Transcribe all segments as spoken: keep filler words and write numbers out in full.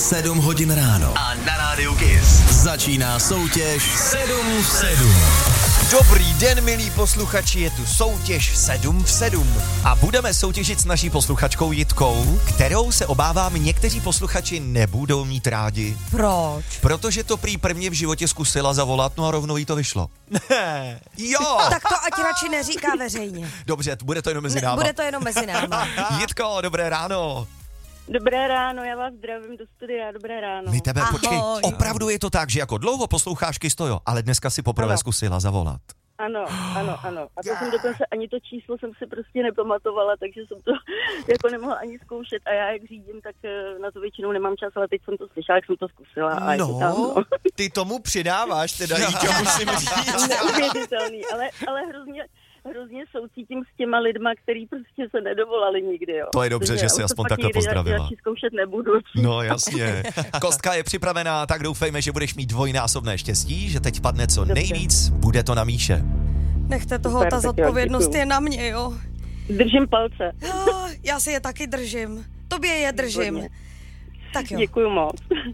sedm hodin ráno. A na rádiu Kiss Začíná soutěž sedm v sedm. Dobrý den, milí posluchači, je tu soutěž sedm v sedm. A budeme soutěžit s naší posluchačkou Jitkou, kterou se obávám někteří posluchači nebudou mít rádi. Proč? Protože to prý prvně v životě zkusila zavolat, no a rovnou jí to vyšlo. Jo! Tak to ať radši neříká veřejně. Dobře, bude to jenom mezi náma. Ne, bude to jenom mezi náma. Jitko, dobré ráno. Dobré ráno, já vás zdravím do studia, dobré ráno. My tebe, Ahoj. počkej, opravdu je to tak, že jako dlouho posloucháš Kistojo, ale dneska si poprvé Ano. zkusila zavolat. Ano, ano, ano. A to jsem dokonce ani to číslo jsem si prostě nepamatovala, takže jsem to jako nemohla ani zkoušet. A já jak řídím, tak eh, na to většinou nemám čas, ale teď jsem to slyšela, jak jsem to zkusila. A je to tam, No, no. ty tomu přidáváš, teda Jíťo, musím říct. Neuvěřitelný, ale, ale hrozně, hrozně soucítím s těma lidma, který prostě se nedovolali nikdy, jo. To je dobře, Takže že já jsi už to aspoň pak takhle nikdy pozdravila. radši zkoušet nebudu. No jasně. Kostka je připravená, tak doufejme, že budeš mít dvojnásobné štěstí, že teď padne co Dobře. nejvíc, bude to na Míše. Nechte toho, Super, ta tak jo, zodpovědnost děkuju. je na mě, jo. Držím palce. Jo, já si je taky držím. Tobě je držím. Výborně. Tak jo. Děkuju moc.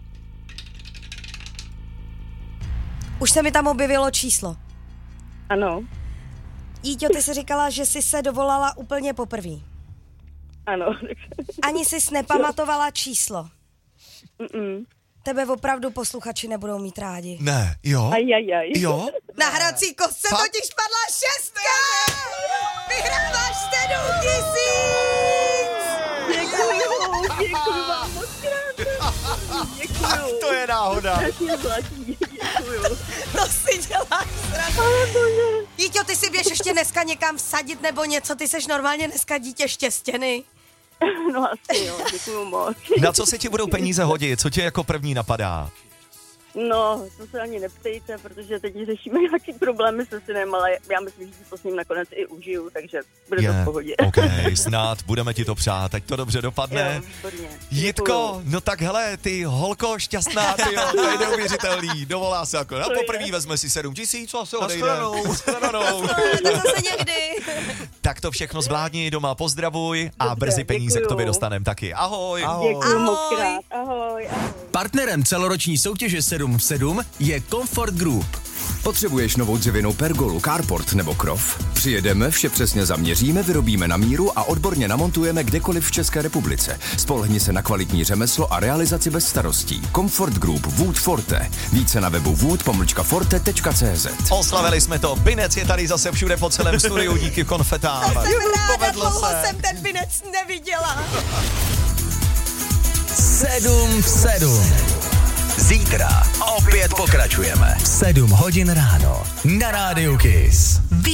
Už se mi tam objevilo číslo. Ano, Jíťo, ty jsi říkala, že jsi se dovolala úplně poprvé. ano. Ani jsi nepamatovala číslo. Mm-mm. Tebe opravdu posluchači nebudou mít rádi. Ne, jo? Aj, aj, aj. Jo? Na hrací kostce Fakt? totiž padla šestka! Vyhráváš sedm tisíc! Děkuju, děkuju vám moc krát. Děkuju. To je náhoda. Strašně zlatí, děkuju. To si děláš srandu. Ale bože. Jíťo, ty si běž ještě dneska někam vsadit nebo něco, ty seš normálně dneska dítě štěstěny. No asi jo, děkuju moc. Na co se ti budou peníze hodit? Co tě jako první napadá? No, to se ani neptejte, protože teď řešíme nějaký problémy se synem, ale já myslím, že si to s ním nakonec i užiju, takže bude to v pohodě. OK, snad budeme ti to přát, ať to dobře dopadne. Jo, výborně. Jitko, Děkuju. no tak hele, ty holko šťastná, ty jo, to je neuvěřitelný. Dovolá se jako na To je. poprvý, vezme si sedm tisíc a se Na odejde. shledanou. Shledanou. To zase někdy. Tak to všechno zvládni, doma pozdravuj a Dobře, brzy peníze děkuju. k tobě dostanem taky. Ahoj. Ahoj. Děkuju moc Ahoj. krát. Ahoj, ahoj. Partnerem celoroční soutěže sedm v sedm je Comfort Group. Potřebuješ novou dřevěnou pergolu, carport nebo krov? Přijedeme, vše přesně zaměříme, vyrobíme na míru a odborně namontujeme kdekoliv v České republice. Spolehni se na kvalitní řemeslo a realizaci bez starostí. Comfort Group Wood Forte. Více na webu wood pomlčka forte tečka cé zet. Oslavili jsme to, Binec je tady zase všude po celém studiu díky konfetám. Jsem ráda, povedlo dlouho se. jsem ten binec neviděla. sedm v sedm. Zítra opět pokračujeme. sedm hodin ráno. Na rádiu Kiss.